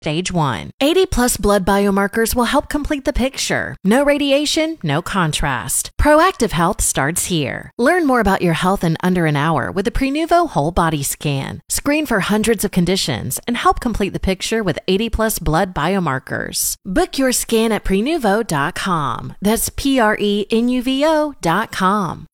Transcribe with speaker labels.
Speaker 1: Stage 1. 80 plus blood biomarkers will help complete the picture. No radiation, no contrast. Proactive Health starts here. Learn more about your health in under an hour with the Prenuvo Whole Body Scan. Screen for hundreds of conditions and help complete the picture with 80 plus blood biomarkers. Book your scan at Prenuvo.com. That's Prenuvo.com.